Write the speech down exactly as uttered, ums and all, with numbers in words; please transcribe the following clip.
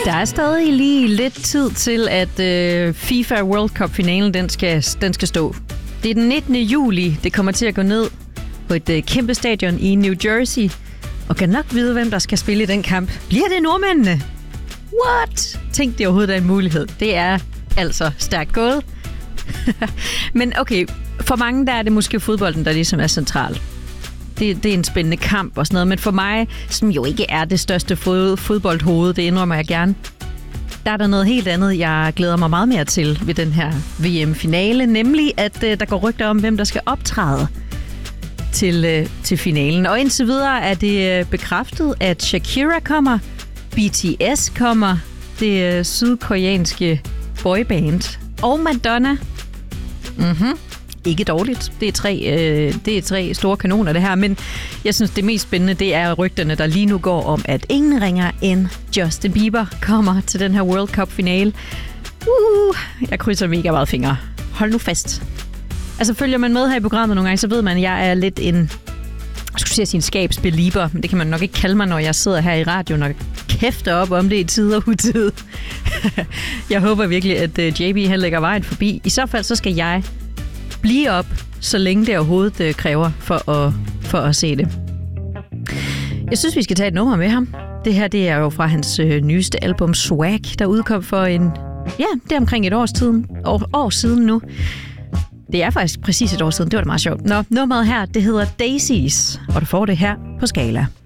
Der er stadig lige lidt tid til, at øh, FIFA World Cup-finalen den skal, den skal stå. Det er den nittende juli, det kommer til at gå ned på et øh, kæmpe stadion i New Jersey. Og kan nok vide, hvem der skal spille i den kamp. Bliver det nordmændene? What? Tænk, det overhovedet er en mulighed. Det er altså stærkt gået. Men okay, for mange der er det måske fodbolden, der ligesom er central. Det, det er en spændende kamp og sådan noget. Men for mig, som jo ikke er det største fod, fodboldhoved, det indrømmer jeg gerne, der er der noget helt andet, jeg glæder mig meget mere til ved den her V M-finale. Nemlig, at øh, der går rygter om, hvem der skal optræde til, øh, til finalen. Og indtil videre er det øh, bekræftet, at Shakira kommer, B T S kommer, det øh, sydkoreanske boyband, og Madonna. Mhm. Ikke dårligt. Det er, tre, øh, det er tre store kanoner, det her. Men jeg synes, det mest spændende, det er rygterne, der lige nu går om, at ingen ringer end Justin Bieber kommer til den her World Cup-finale. Uh, jeg krydser mega meget fingre. Hold nu fast. Altså, følger man med her i programmet nogle gange, så ved man, at jeg er lidt en, jeg skulle sige, en skabsbelieber, men det kan man nok ikke kalde mig, når jeg sidder her i radioen og kæfter op om det i tid og utid. Jeg håber virkelig, at J B han lægger vejen forbi. I så fald, så skal jeg blive op, så længe det overhovedet øh, kræver for at, for at se det. Jeg synes, vi skal tage et nummer med ham. Det her, det er jo fra hans øh, nyeste album Swag, der udkom for en, ja, det er omkring et års, tiden, år, år siden nu. Det er faktisk præcis et år siden, det var da meget sjovt. Nå, nummeret her, det hedder Daisies, og du får det her på Skala.